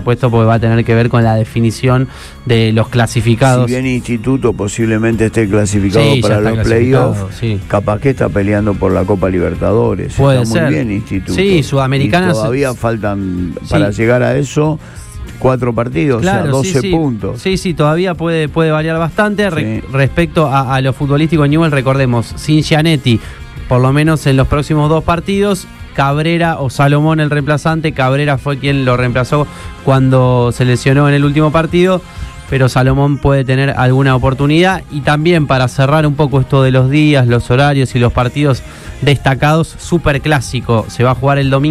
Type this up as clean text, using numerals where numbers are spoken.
supuesto, porque va a tener que ver con la definición de los clasificados. Si bien Instituto posiblemente esté clasificado Sí, para ya está los playoffs, sí. capaz que está peleando por la Copa Libertadores. Puede está ser. muy bien Instituto. Sí, Sudamericana. Y todavía faltan, Sí. para llegar a eso, 4 partidos, Claro, o sea, 12 sí. puntos. Sí, todavía puede variar bastante. Sí. Respecto a lo futbolístico en Newell's, recordemos, sin Gianetti, por lo menos en los próximos 2 partidos, Cabrera o Salomón el reemplazante. Cabrera fue quien lo reemplazó cuando se lesionó en el último partido, pero Salomón puede tener alguna oportunidad. Y también, para cerrar un poco esto de los días, los horarios y los partidos destacados, Superclásico se va a jugar el domingo